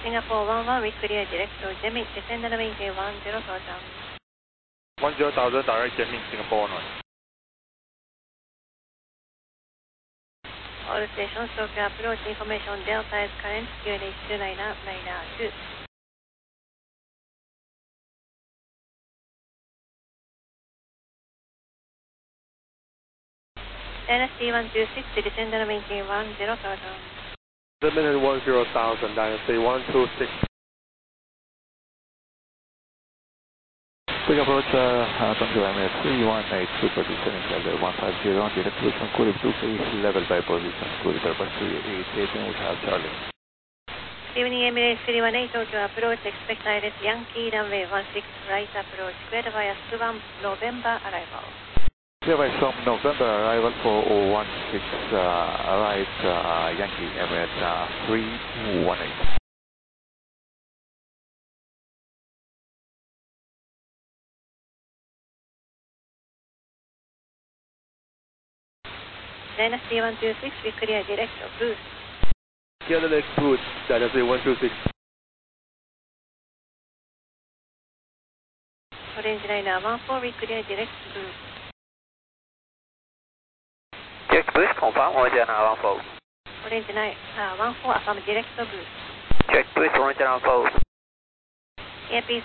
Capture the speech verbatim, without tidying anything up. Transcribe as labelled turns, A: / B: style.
A: Singapore one one, we clear direct to Jimmy, descend and maintain one zero thousand.
B: one zero thousand, direct Jimmy, Singapore one one.
A: All stations, Tokyo approach information, Delta is current, Q N H two niner, niner two. Dynasty one two six, descend and maintain one zero thousand.
B: Limited one zero thousand, Dynasty one two six.
C: Quick approach, uh, Tokyo M S three one eight, super descending level one five zero, direct to Shunkurip two face, level by position, Kurip Airbus three eight eight, we have Charlie.
A: Evening Emirates three one eight, Tokyo approach, expect I R S Yankee, runway one six, right approach, cleared via Suvan, November arrival.
C: Clear by from November arrival for zero one six, uh, right, uh, Yankee Emirates uh, three one eight.
A: Dynasty one two six, we clear direct to boost.
B: Clear the next boost, Dynasty one two six.
A: Orange liner one four, we clear direct to boost.
D: Check boost, confirm, Orange liner one four.
A: Orange nine, uh, one four, affirm direct to boost.
D: Check boost, Orange liner one four.
A: Airpiece